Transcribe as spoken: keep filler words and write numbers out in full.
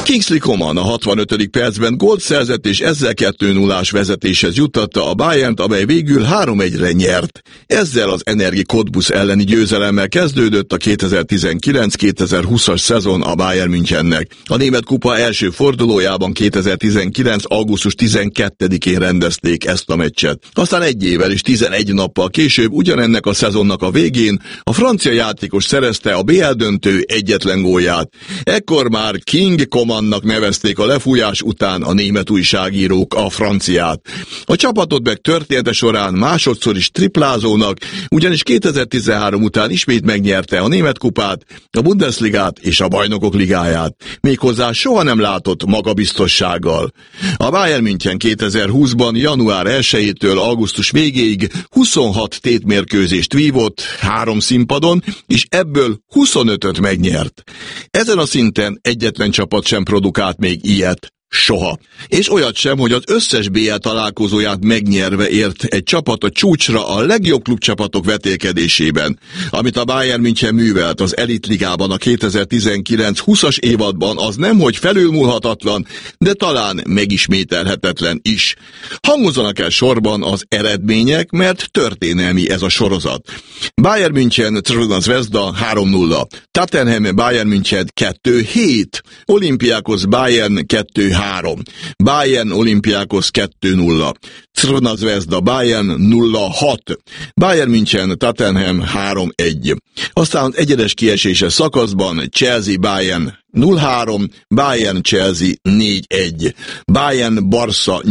Kingsley Coman a hatvanötödik percben gólt szerzett, és ezzel kettő nullás vezetéshez juttatta a Bayernt, amely végül három egyre nyert. Ezzel az Energie Cottbus elleni győzelemmel kezdődött a kétezer-tizenkilenc kétezer-húszas szezon a Bayern Münchennek. A német kupa első fordulójában kétezer-tizenkilenc augusztus tizenkettedikén rendezték ezt a meccset. Aztán egy évvel és tizenegy nappal később ugyanennek a szezonnak a végén a francia játékos szerezte a bé el döntő egyetlen gólját. Ekkor már King Comannak nevezték a lefújás után a német újságírók a franciát. A csapatot meg története során másodszor is triplázónak, ugyanis kétezer-tizenhárom után ismét megnyerte a német kupát, a Bundesligát és a Bajnokok ligáját, méghozzá soha nem látott magabiztossággal. A Bayern München kétezer-húszban január elsejétől augusztus végéig huszonhat tétmérkőzést vívott, három színpadon, és ebből huszonötöt megnyert. Ezen a szinten egyetlen csapat sem produkált még ilyet. Soha. És olyat sem, hogy az összes bé el találkozóját megnyerve ért egy csapat a csúcsra a legjobb klubcsapatok vetélkedésében. Amit a Bayern München művelt az elitligában a kétezer-tizenkilenc húszas évadban, az nemhogy felülmúlhatatlan, de talán megismételhetetlen is. Hangozzanak el sorban az eredmények, mert történelmi ez a sorozat. Bayern München Crvena Zvezda három nulla, Tottenham Bayern München kettő hét, Olympiakos Bayern kettő három, Bayern Olympiakos kettő nulla, Crvena Zvezda Bayern nulla hat, Bayern München Tottenham három egy. Aztán az egyenes kieséses szakaszban Chelsea Bayern nulla három, Bayern Chelsea négy egy, Bayern Barca